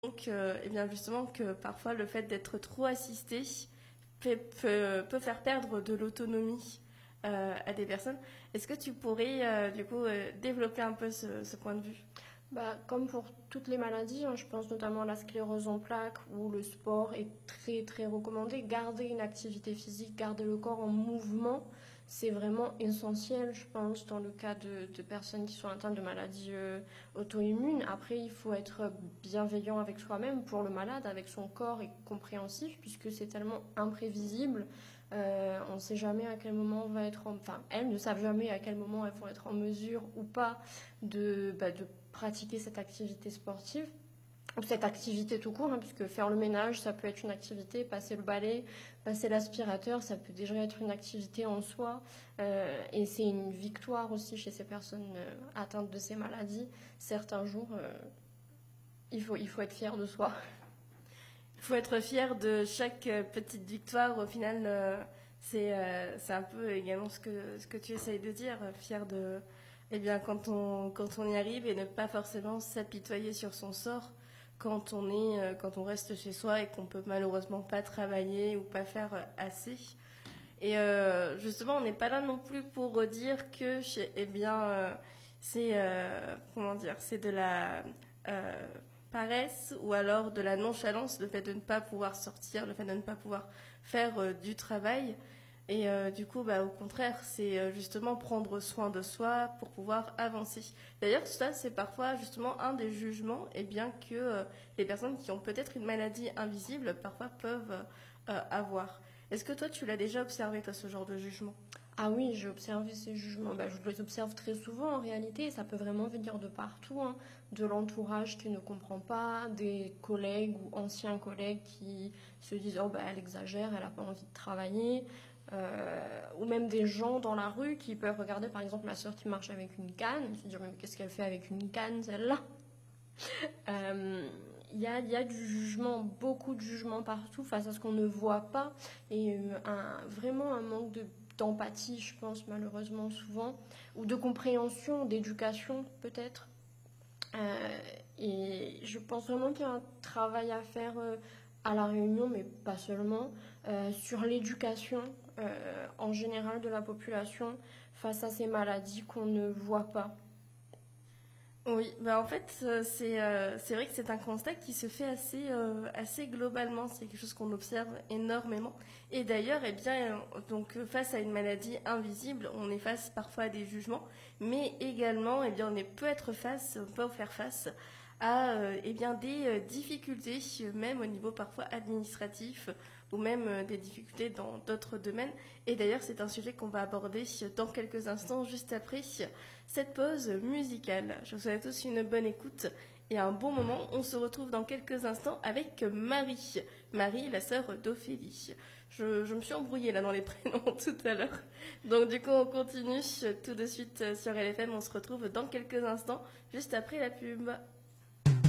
Donc, eh bien justement que parfois le fait d'être trop assisté peut faire perdre de l'autonomie à des personnes. Est-ce que tu pourrais du coup développer un peu ce point de vue? Bah, comme pour toutes les maladies, hein, je pense notamment à la sclérose en plaques où le sport est très très recommandé. Garder une activité physique, garder le corps en mouvement, c'est vraiment essentiel, je pense, dans le cas de personnes qui sont atteintes de maladies auto-immunes. Après, il faut être bienveillant avec soi-même pour le malade, avec son corps et compréhensif, puisque c'est tellement imprévisible. On ne sait jamais à quel moment on va être enfin, elles ne savent jamais à quel moment elles vont être en mesure ou pas de pratiquer cette activité sportive ou cette activité tout court, hein, puisque faire le ménage, ça peut être une activité, passer le balai, passer l'aspirateur, ça peut déjà être une activité en soi, et c'est une victoire aussi chez ces personnes atteintes de ces maladies. Certains jours, il faut être fier de soi. Il faut être fier de chaque petite victoire. Au final, c'est un peu également ce que tu essayes de dire, fier de, eh bien, quand on y arrive et ne pas forcément s'apitoyer sur son sort quand on reste chez soi et qu'on peut malheureusement pas travailler ou pas faire assez. Et justement, on n'est pas là non plus pour dire que, eh bien, c'est comment dire, c'est de la paresse ou alors de la nonchalance, le fait de ne pas pouvoir sortir, le fait de ne pas pouvoir faire du travail. Et du coup, bah, au contraire, c'est justement prendre soin de soi pour pouvoir avancer. D'ailleurs, ça, c'est parfois justement un des jugements, et bien que les personnes qui ont peut-être une maladie invisible parfois peuvent avoir. Est-ce que toi, tu l'as déjà observé, toi, ce genre de jugement? Ah oui, j'ai observé ces jugements. Bah, je les observe très souvent en réalité. Et ça peut vraiment venir de partout, hein. De l'entourage qui ne comprend pas, des collègues ou anciens collègues qui se disent oh bah elle exagère, elle n'a pas envie de travailler. Ou même des gens dans la rue qui peuvent regarder par exemple ma soeur qui marche avec une canne et se dire mais qu'est-ce qu'elle fait avec une canne celle-là. Euh, il y a du jugement, beaucoup de jugement partout face à ce qu'on ne voit pas et vraiment un manque d'empathie, je pense, malheureusement souvent, ou de compréhension, d'éducation peut-être. Euh, et je pense vraiment qu'il y a un travail à faire à La Réunion, mais pas seulement, sur l'éducation en général de la population face à ces maladies qu'on ne voit pas. Oui, bah en fait, c'est vrai que c'est un constat qui se fait assez globalement. C'est quelque chose qu'on observe énormément. Et d'ailleurs, eh bien, donc face à une maladie invisible, on est face parfois à des jugements, mais également, eh bien, on peut faire face à eh bien, des difficultés, même au niveau parfois administratif, ou même des difficultés dans d'autres domaines. Et d'ailleurs, c'est un sujet qu'on va aborder dans quelques instants, juste après cette pause musicale. Je vous souhaite tous une bonne écoute et un bon moment. On se retrouve dans quelques instants avec Marie. Marie, la sœur d'Ophélie. Je me suis embrouillée là dans les prénoms tout à l'heure. Donc du coup, on continue tout de suite sur LFM. On se retrouve dans quelques instants, juste après la pub.